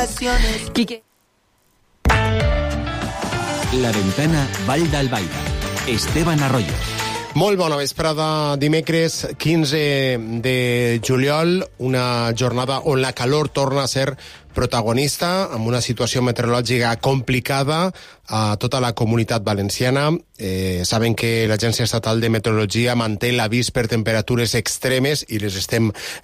Quique. La Ventana, Vall d'Albaida. Esteban Arroyo. Molt bona vesprada, dimecres 15 de juliol, una jornada on la calor torna a ser protagonista, amb una situació meteorològica complicada a tota la comunitat valenciana. Saben que l'Agència Estatal de Meteorologia manté l'avís per temperatures extremes i les estem